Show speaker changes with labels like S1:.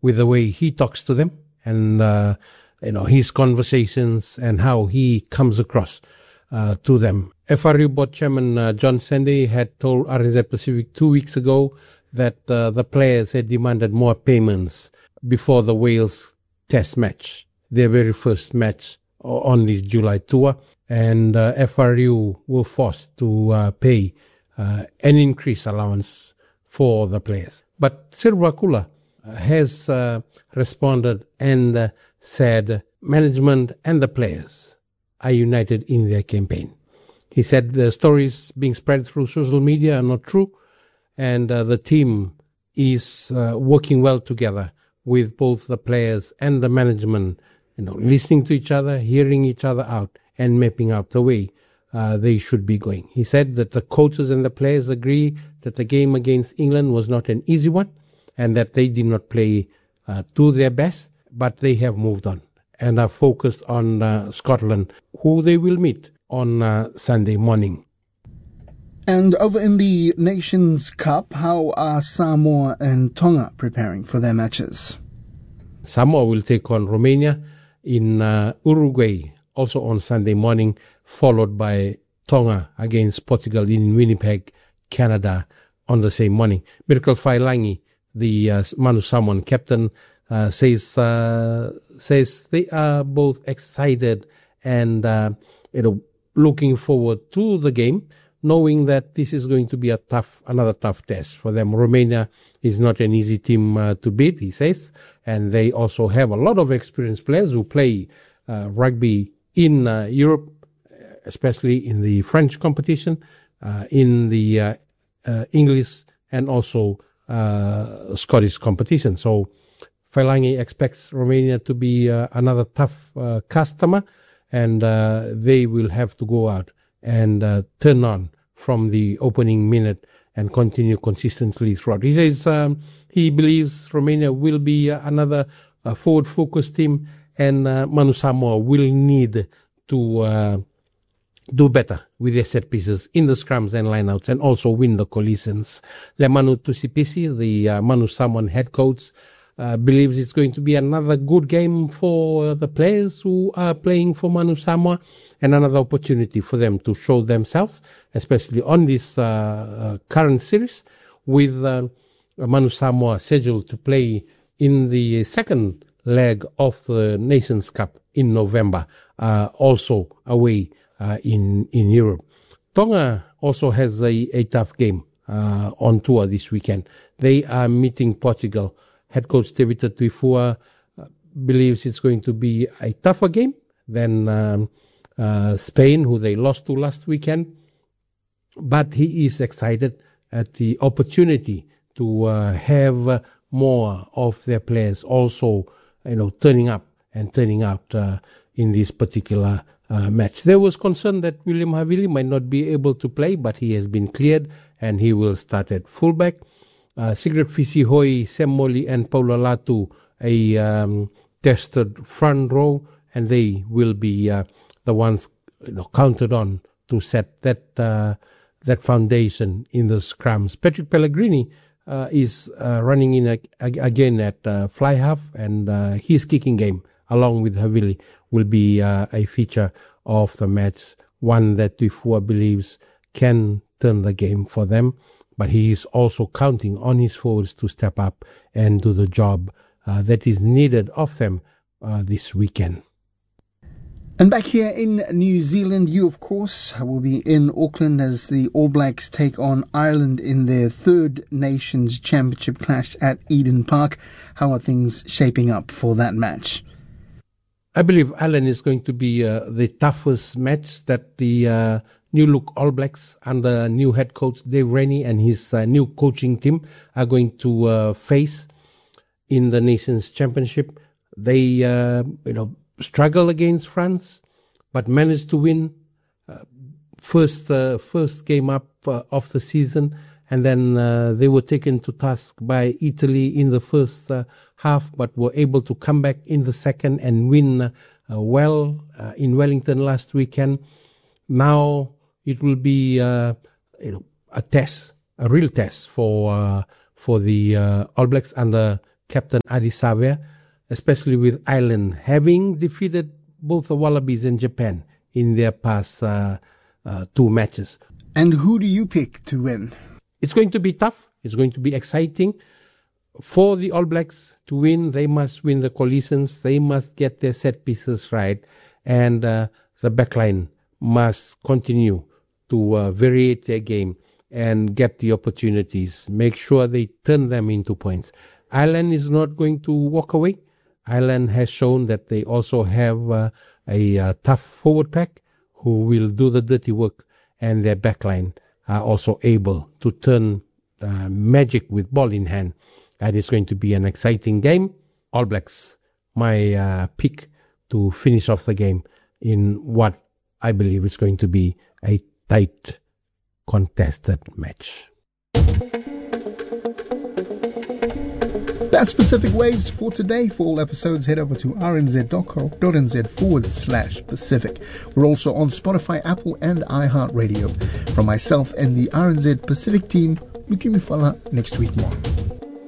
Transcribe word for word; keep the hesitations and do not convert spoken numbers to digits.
S1: with the way he talks to them and, uh, you know, his conversations and how he comes across uh, to them. F R U Board Chairman uh, John Sandy had told R N Z Pacific two weeks ago that uh, the players had demanded more payments before the Wales Test match, their very first match on this July tour. And uh, F R U were forced to uh, pay uh, an increased allowance for the players. But Sirwakula has uh, responded and uh, said management and the players are united in their campaign. He said the stories being spread through social media are not true, and uh, the team is uh, working well together with both the players and the management, you know, listening to each other, hearing each other out, and mapping out the way uh, they should be going. He said that the coaches and the players agree that the game against England was not an easy one, and that they did not play uh, to their best, but they have moved on and are focused on uh, Scotland, who they will meet on uh, Sunday morning.
S2: And over in the Nations Cup, how are Samoa and Tonga preparing for their matches?
S1: Samoa will take on Romania in uh, Uruguay, also on Sunday morning, followed by Tonga against Portugal in Winnipeg, Canada, on the same morning. Miracle Failangi, the uh, Manu Samoan captain, uh, says uh, says they are both excited and uh, you know looking forward to the game, knowing that this is going to be a tough, another tough test for them. Romania is not an easy team uh, to beat, he says, and they also have a lot of experienced players who play uh, rugby in uh, Europe, especially in the French competition, uh, in the uh, uh, English and also uh, Scottish competition. So Failangi expects Romania to be uh, another tough uh, customer, and uh, they will have to go out and uh, turn on from the opening minute and continue consistently throughout. He says um, he believes Romania will be uh, another uh, forward-focused team, and uh, Manu Samoa will need to uh, do better with their set pieces in the scrums and lineouts, and also win the collisions. Le Manu Tusipisi, the uh, Manu Samoan head coach, uh, believes it's going to be another good game for the players who are playing for Manu Samoa, and another opportunity for them to show themselves, especially on this uh, uh, current series, with uh, Manu Samoa scheduled to play in the second leg of the Nations Cup in November, uh, also away uh, in in Europe. Tonga also has a, a tough game uh, on tour this weekend. They are meeting Portugal. Head coach David Tuifua uh, believes it's going to be a tougher game than um, uh, Spain, who they lost to last weekend. But he is excited at the opportunity to uh, have uh, more of their players also, you know, turning up and turning out uh, in this particular uh, match. There was concern that William Havili might not be able to play, but he has been cleared and he will start at fullback. Uh, Sigrid Fisihoi, Sam Moli and Paula Latu, a um, tested front row, and they will be uh, the ones, you know, counted on to set that uh, that foundation in the scrums. Patrick Pellegrini uh, is uh, running in a, a, again at uh, fly half, and uh, his kicking game, along with Havili, will be uh, a feature of the match, one that Tuifua believes can turn the game for them. But he is also counting on his forwards to step up and do the job uh, that is needed of them uh, this weekend.
S2: And back here in New Zealand, you, of course, will be in Auckland as the All Blacks take on Ireland in their third Nations Championship clash at Eden Park. How are things shaping up for that match?
S1: I believe Ireland is going to be uh, the toughest match that the uh, new look All Blacks under new head coach Dave Rennie and his uh, new coaching team are going to uh, face in the Nations Championship. They, uh, you know, struggle against France, but managed to win uh, first uh, first game up uh, of the season, and then uh, they were taken to task by Italy in the first uh, half, but were able to come back in the second and win uh, well uh, in Wellington last weekend. Now it will be uh, you know, a test, a real test for uh, for the uh, All Blacks under Captain Adisawe, especially with Ireland, having defeated both the Wallabies and Japan in their past uh, uh, two matches.
S2: And who do you pick to win?
S1: It's going to be tough. It's going to be exciting. For the All Blacks to win, they must win the collisions. They must get their set pieces right. And uh, the backline must continue to uh, variate their game and get the opportunities. Make sure they turn them into points. Ireland is not going to walk away. Ireland has shown that they also have uh, a uh, tough forward pack who will do the dirty work, and their backline are also able to turn uh, magic with ball in hand. And it's going to be an exciting game. All Blacks, my uh, pick to finish off the game in what I believe is going to be a tight, contested match.
S2: That's Pacific Waves for today. For all episodes, head over to rnz.co.nz forward slash Pacific. We're also on Spotify, Apple, and iHeartRadio. From myself and the R N Z Pacific team, Luki Mufala, next week more.